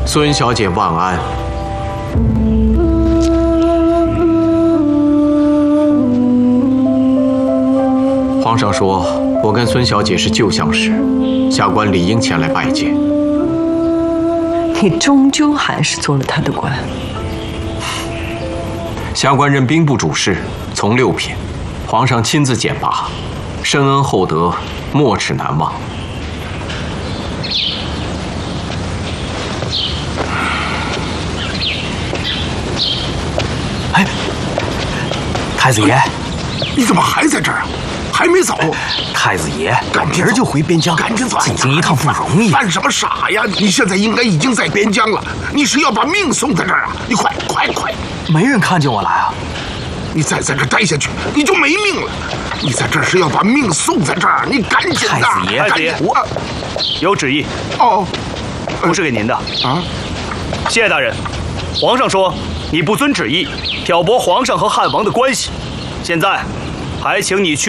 孙小姐万安。皇上说，我跟孙小姐是旧相识，下官理应前来拜见。 你终究还是做了他的官。 下官任兵部主事，从6品，皇上亲自简拔，深恩厚德，没齿难忘。 哎，太子爷， 你怎么还在这儿啊？还没走？ 太子爷，明儿就回边疆， 赶紧走！ 进京一趟不容易。 犯什么傻呀？你现在应该已经在边疆了，你是要把命送在这儿啊？你快！ 没人看见我来啊！ 你再在这儿待下去，你就没命了。你在这儿是要把命送在这儿，你赶紧的！ 太子爷， 太子爷，有旨意。 哦， 不是给您的啊。 谢大人，皇上说你不遵旨意，挑拨皇上和汉王的关系，现在还请你去